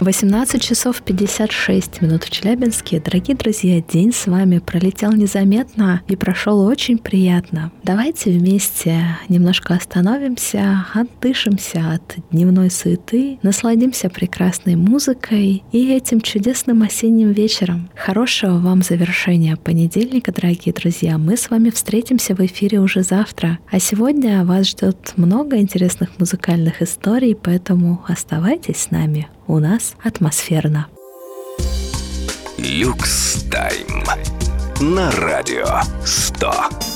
18 часов 56 минут в Челябинске. Дорогие друзья, день с вами пролетел незаметно и прошел очень приятно. Давайте вместе немножко остановимся, отдышимся от дневной суеты, насладимся прекрасной музыкой и этим чудесным осенним вечером. Хорошего вам завершения понедельника, дорогие друзья. Мы с вами встретимся в эфире уже завтра. А сегодня вас ждет много интересных музыкальных историй, поэтому оставайтесь с нами. У нас атмосферно. Люкс Тайм на радио 100.